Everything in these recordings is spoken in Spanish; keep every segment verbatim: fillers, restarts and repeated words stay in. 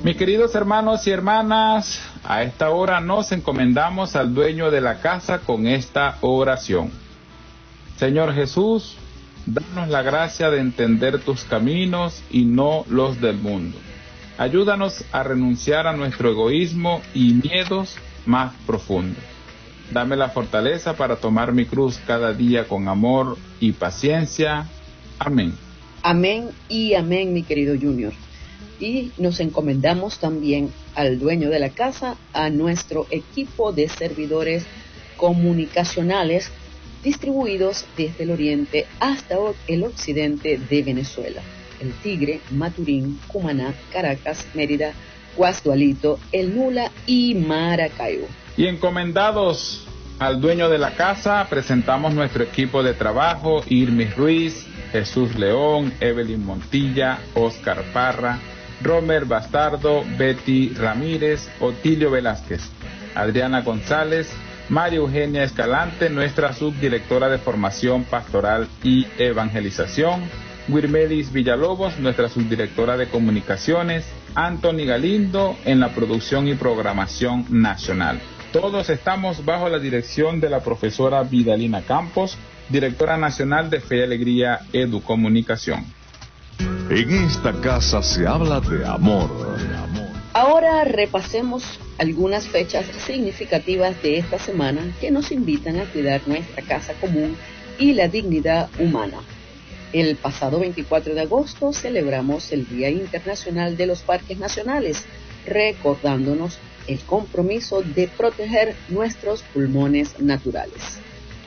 Mis queridos hermanos y hermanas, a esta hora nos encomendamos al dueño de la casa con esta oración. Señor Jesús, danos la gracia de entender tus caminos y no los del mundo. Ayúdanos a renunciar a nuestro egoísmo y miedos más profundos. Dame la fortaleza para tomar mi cruz cada día con amor y paciencia. Amén. Amén y amén, mi querido Junior. Y nos encomendamos también al dueño de la casa, a nuestro equipo de servidores comunicacionales distribuidos desde el oriente hasta el occidente de Venezuela: El Tigre, Maturín, Cumaná, Caracas, Mérida, Guasdualito, El Nula y Maracaibo. Y encomendados al dueño de la casa, presentamos nuestro equipo de trabajo: Irmis Ruiz, Jesús León, Evelyn Montilla, Oscar Parra, Romer Bastardo, Betty Ramírez, Otilio Velázquez, Adriana González, María Eugenia Escalante, nuestra subdirectora de Formación Pastoral y Evangelización, Wirmelis Villalobos, nuestra subdirectora de Comunicaciones, Anthony Galindo en la producción y programación nacional. Todos estamos bajo la dirección de la profesora Vidalina Campos, directora nacional de Fe y Alegría Educomunicación. En esta casa se habla de amor. Ahora repasemos algunas fechas significativas de esta semana que nos invitan a cuidar nuestra casa común y la dignidad humana. El pasado veinticuatro de agosto celebramos el Día Internacional de los Parques Nacionales, recordándonos el compromiso de proteger nuestros pulmones naturales.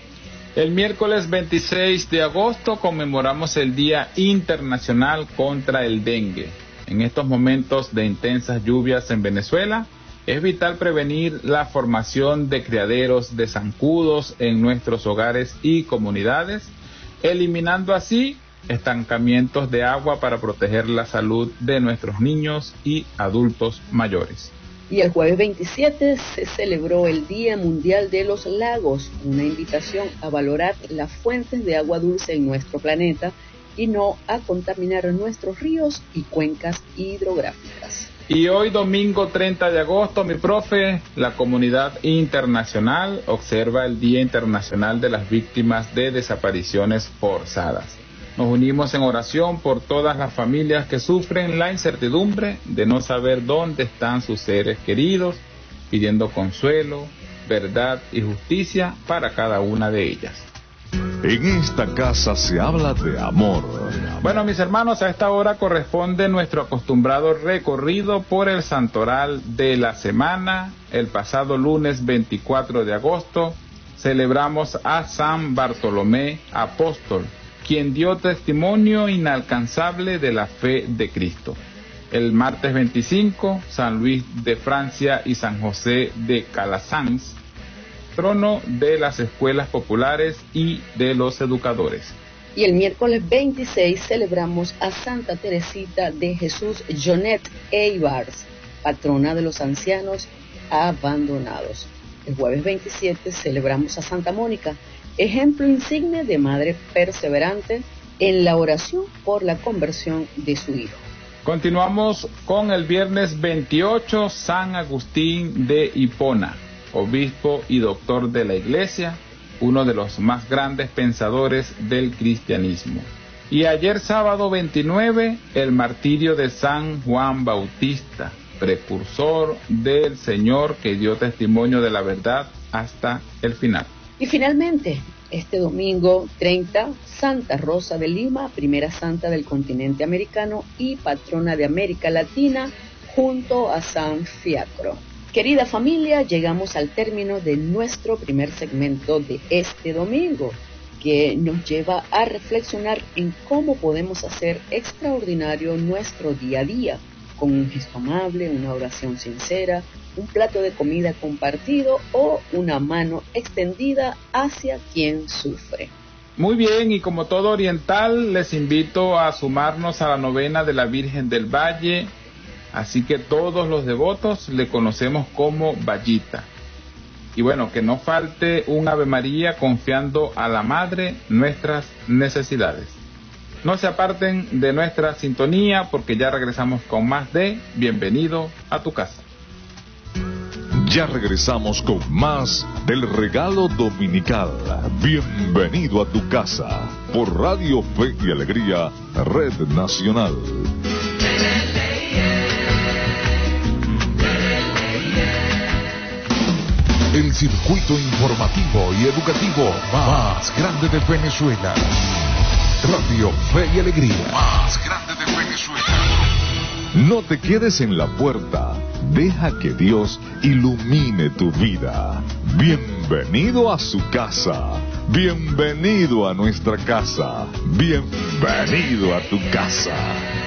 El miércoles veintiséis de agosto conmemoramos el Día Internacional contra el Dengue. En estos momentos de intensas lluvias en Venezuela, es vital prevenir la formación de criaderos de zancudos en nuestros hogares y comunidades, eliminando así estancamientos de agua para proteger la salud de nuestros niños y adultos mayores. Y el jueves veintisiete se celebró el Día Mundial de los Lagos, una invitación a valorar las fuentes de agua dulce en nuestro planeta y no a contaminar nuestros ríos y cuencas hidrográficas. Y hoy, domingo treinta de agosto, mi profe, la comunidad internacional observa el Día Internacional de las Víctimas de Desapariciones Forzadas. Nos unimos en oración por todas las familias que sufren la incertidumbre de no saber dónde están sus seres queridos, pidiendo consuelo, verdad y justicia para cada una de ellas. En esta casa se habla de amor. Bueno, mis hermanos, a esta hora corresponde nuestro acostumbrado recorrido por el santoral de la semana. El pasado lunes veinticuatro de agosto celebramos a San Bartolomé Apóstol, quien dio testimonio inalcanzable de la fe de Cristo. El martes veinticinco, San Luis de Francia y San José de Calasanz, trono de las escuelas populares y de los educadores. Y el miércoles veintiséis celebramos a Santa Teresita de Jesús Jonet Eibars, patrona de los ancianos abandonados. El jueves veintisiete celebramos a Santa Mónica, ejemplo insigne de madre perseverante en la oración por la conversión de su hijo. Continuamos con el viernes veintiocho, San Agustín de Hipona, obispo y doctor de la Iglesia, uno de los más grandes pensadores del cristianismo. Y ayer sábado veintinueve, el martirio de San Juan Bautista, precursor del Señor que dio testimonio de la verdad hasta el final. Y finalmente, este domingo treinta, Santa Rosa de Lima, primera santa del continente americano y patrona de América Latina, junto a San Fiacro. Querida familia, llegamos al término de nuestro primer segmento de este domingo, que nos lleva a reflexionar en cómo podemos hacer extraordinario nuestro día a día, con un gesto amable, una oración sincera, un plato de comida compartido o una mano extendida hacia quien sufre. Muy bien, y como todo oriental, les invito a sumarnos a la novena de la Virgen del Valle, así que todos los devotos le conocemos como Vallita. Y bueno, que no falte un Ave María confiando a la Madre nuestras necesidades. No se aparten de nuestra sintonía porque ya regresamos con más de Bienvenido a tu casa. Ya regresamos con más del regalo dominical. Bienvenido a tu casa por Radio Fe y Alegría, Red Nacional. El circuito informativo y educativo más grande de Venezuela. Radio Fe y Alegría, más grande de Venezuela. No te quedes en la puerta. Deja que Dios ilumine tu vida. Bienvenido a su casa. Bienvenido a nuestra casa. Bienvenido a tu casa.